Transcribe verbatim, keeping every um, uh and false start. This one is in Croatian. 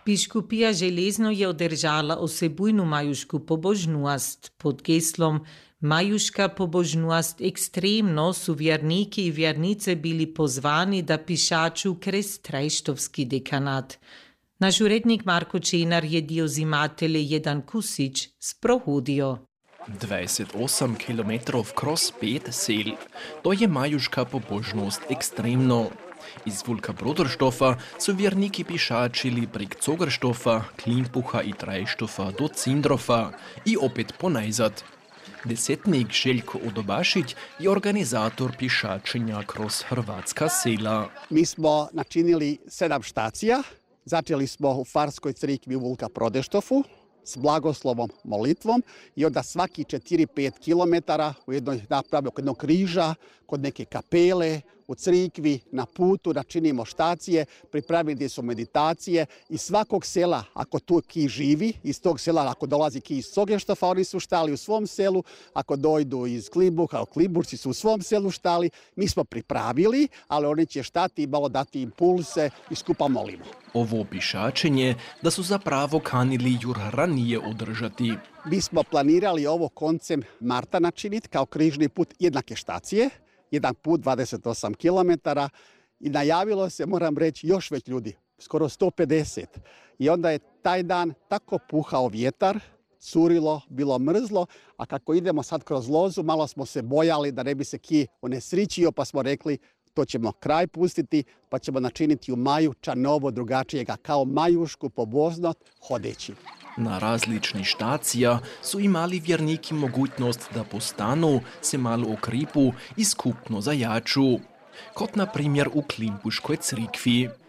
Biskupija Železno je održala osebujnu majušku pobožnost. Pod geslom Majuška pobožnost ekstremno su vjerniki i vjernice bili pozvani da pišaču kres Trajštovski dekanat. Naš urednik Marko Čenar je dio zimatelje Jedan Kusić sprohodio. dvajset osem kilometrov kroz pet sel. To je majuška pobožnost ekstremno. Iz Vulka Broderštofa so vjerniki pišačili prek Cogerštofa, Klimpuha i Trajštofa do Cindrofa i opet ponajzad. Desetnik Željko Odobašić je organizator pišačenja kroz hrvatska sela. Mi smo načinili sedam štacija. Začeli smo u Farskoj crikvi u Vulka Broderštofu s blagoslovom, molitvom i onda svaki četiri pet kilometara u jednoj napravi kod jednog križa, kod neke kapele, u crikvi, na putu, da činimo štacije, pripravili smo meditacije i svakog sela, ako tu ki živi, iz tog sela, ako dolazi ki iz Cogerštofa, oni su štali u svom selu, ako dojdu iz Klimbuha, Klimburci su u svom selu štali, mi smo pripravili, ali oni će štati i malo dati impulse i skupa molimo. Ovo pišačenje da su zapravo kanili jur ranije održati. Mi smo planirali ovo koncem marta načiniti kao križni put jednake štacije, jedan put dvadeset osam kilometara i najavilo se, moram reći, još već ljudi, skoro sto pedeset. I onda je taj dan tako puhao vjetar, curilo, bilo mrzlo, a kako idemo sad kroz lozu, malo smo se bojali da ne bi se ki onesričio, pa smo rekli to ćemo kraj pustiti, pa ćemo načiniti u maju čanovo drugačijega, kao majušku pobožnost hodeći. Na različnih štacija su imali vjerniki mogućnost da postanu, se malo okripu i skupno zajaču. Kot na primjer u Klimpuškoj crikvi.